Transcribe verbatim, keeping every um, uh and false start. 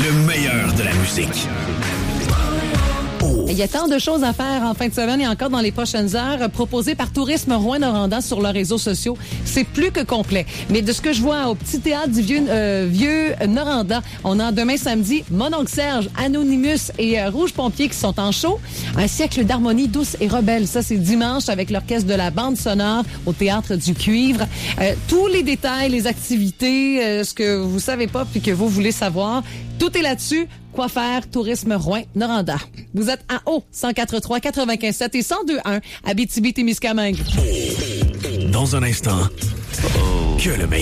Le meilleur de la musique. Il y a tant de choses à faire en fin de semaine et encore dans les prochaines heures, proposées par Tourisme Rouyn-Noranda sur leurs réseaux sociaux. C'est plus que complet. Mais de ce que je vois au Petit Théâtre du Vieux, euh, Vieux Noranda, on a demain samedi Mon oncle Serge, Anonymous et euh, Rouge Pompier qui sont en show. Un siècle d'harmonie douce et rebelle. Ça, c'est dimanche avec l'orchestre de la bande sonore au Théâtre du Cuivre. Euh, tous les détails, les activités, euh, ce que vous savez pas puis que vous voulez savoir, tout est là-dessus. Quoi faire? Tourisme Rouyn-Noranda. Vous êtes à haut cent quatre trois quatre-vingt-quinze sept et cent deux un Abitibi-Témiscamingue. Dans un instant, que le meilleur.